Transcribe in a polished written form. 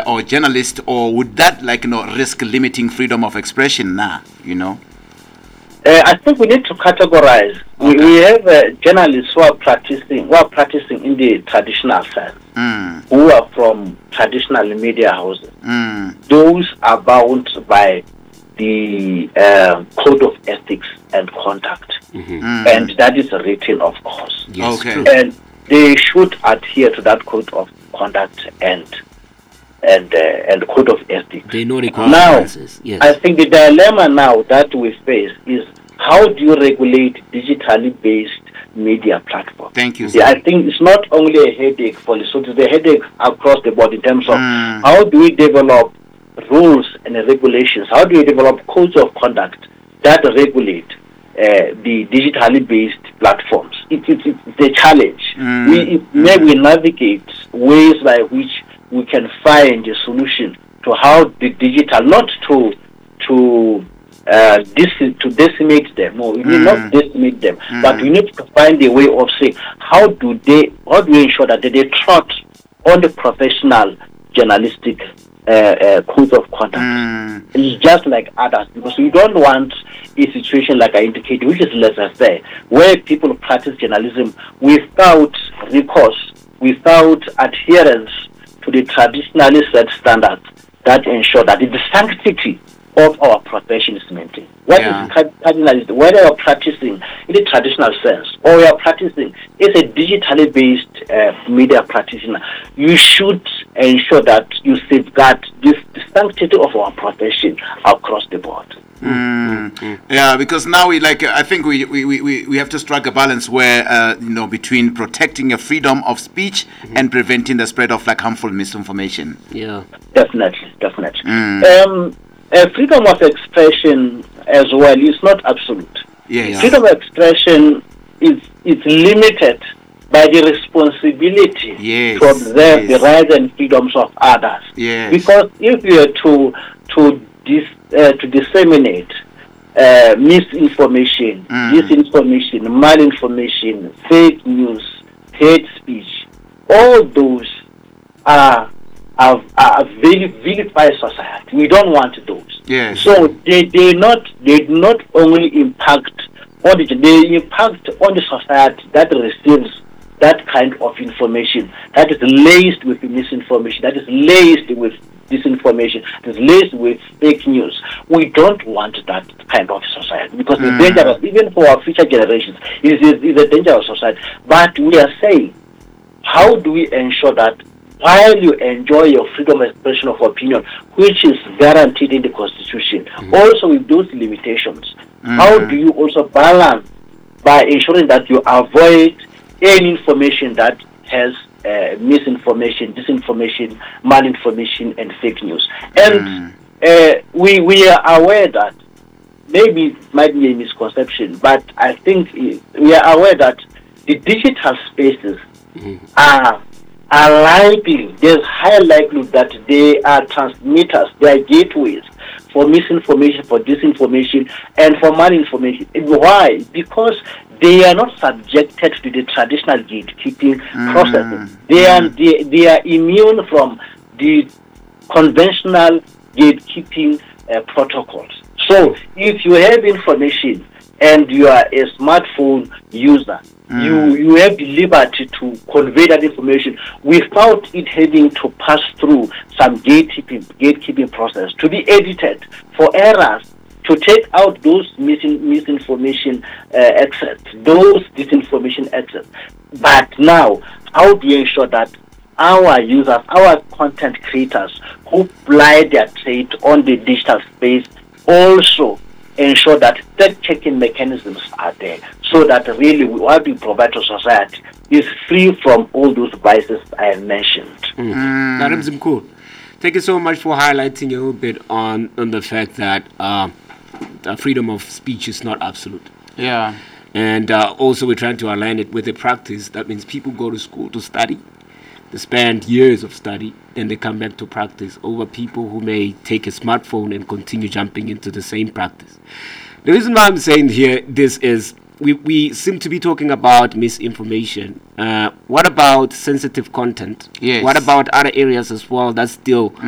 or journalist, or would that risk limiting freedom of expression now? I think we need to categorize. Okay. We have journalists who are practicing in the traditional sense, who are from traditional media houses. Those are bound by the code of ethics and conduct, and that is written, of course. Yes, Okay. true. And they should adhere to that code of conduct and code of ethics. They know the Now, consequences. Yes. I think the dilemma now that we face is how do you regulate digitally based media platforms? Thank you, Yeah, sir. I think it's not only a headache for Lesotho, it's a headache across the board in terms of Mm. how do we develop rules and regulations? How do we develop codes of conduct that regulate the digitally based platforms? It's a challenge. We navigate ways by which we can find a solution to how the digital, not to decimate them. No, we need not decimate them, but we need to find a way of saying how do we ensure that they trot on the professional journalistic codes of conduct. It's just like others, because we don't want a situation like I indicated, which is laissez-faire, where people practice journalism without recourse, without adherence to the traditionally set standards that ensure that the sanctity of our profession is maintained. What is cardinal, whether you are practicing in the traditional sense or you are practicing as a digitally based media practitioner, you should ensure that you safeguard the sanctity of our profession across the board. Yeah, because now I think we have to strike a balance where between protecting your freedom of speech and preventing the spread of harmful misinformation. Yeah. Definitely. Freedom of expression as well is not absolute. Yes. Freedom of expression is limited by the responsibility to observe the rights and freedoms of others. Yes. Because if you are to disseminate misinformation, disinformation, malinformation, fake news, hate speech, all those are vilify society. We don't want those. Yes. So they not only impact on they impact on the society that receives that kind of information that is laced with misinformation, that is laced with disinformation, that is laced with fake news. We don't want that kind of society because it's dangerous, even for our future generations. It is a dangerous society. But we are saying, how do we ensure that while you enjoy your freedom of expression of opinion, which is guaranteed in the Constitution, also with those limitations, how do you also balance by ensuring that you avoid any information that has misinformation, disinformation, malinformation, and fake news? And we are aware that maybe it might be a misconception, but I think we are aware that the digital spaces are likely, there's high likelihood that they are transmitters, they are gateways for misinformation, for disinformation, and for malinformation. Why? Because they are not subjected to the traditional gatekeeping processes. They are immune from the conventional gatekeeping protocols. So if you have information and you are a smartphone user, you have the liberty to convey that information without it having to pass through some gatekeeping process, to be edited for errors, to take out those misinformation excerpts, those disinformation excerpts. But now, how do we ensure that our users, our content creators who ply their trade on the digital space also ensure that fact-checking mechanisms are there, so that really what we provide to society is free from all those vices I have mentioned. Cool. Thank you so much for highlighting a little bit on the fact that freedom of speech is not absolute. Yeah. And also we're trying to align it with a practice. That means people go to school to study. They spend years of study, then they come back to practice, over people who may take a smartphone and continue jumping into the same practice. The reason why I'm saying here this is we seem to be talking about misinformation. What about sensitive content? Yes. What about other areas as well that still